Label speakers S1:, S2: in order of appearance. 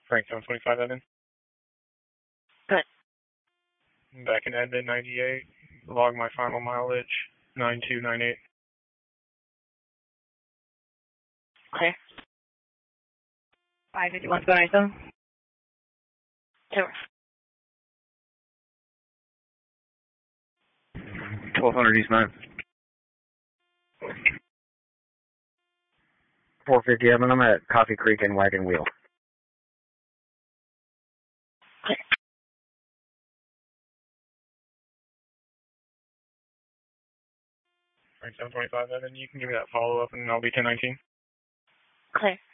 S1: Frank 725 Evan.
S2: Good.
S1: Back in Edmond 98. Log my final mileage 9298.
S2: Clear.
S3: 551 97.
S2: Zero.
S4: 1200 East 9. 450 Evan, I'm at Coffee Creek and Wagon Wheel.
S2: Clear.
S1: Frank 725 Evan, you can give me that follow-up and I'll be 1019.
S2: Clear.